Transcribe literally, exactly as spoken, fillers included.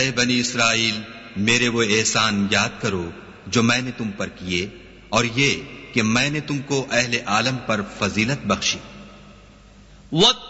ए बनी इसराइल, मेरे वो एहसान याद करो जो मैंने तुम पर किए, और ये कि मैंने तुमको अहले आलम पर फजीलत बख्शी।